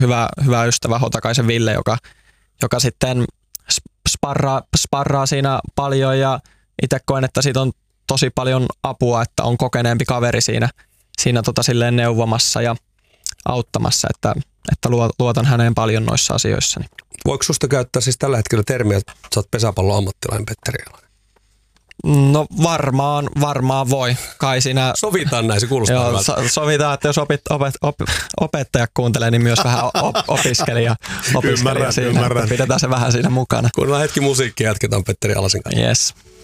hyvä ystävä Hotakaisen Ville, joka sitten sparraa siinä paljon ja itse koen, että siitä on tosi paljon apua, että on kokeneempi kaveri siinä silleen neuvomassa ja auttamassa, että luotan häneen paljon noissa asioissa. Voiko susta käyttää siis tällä hetkellä termiä, että sä oot pesäpallon ammattilainen Petteri Jalonen? No varmaan voi. Kai siinä sovitaan näin, se kuulostaa hyvältä. Sovitaan, että jos opettaja kuuntelee, niin myös vähän opiskelija siinä. Pidetään se vähän siinä mukana. Kuunnellaan hetki musiikkia, jatketaan Petteri Alasen kanssa. Yes.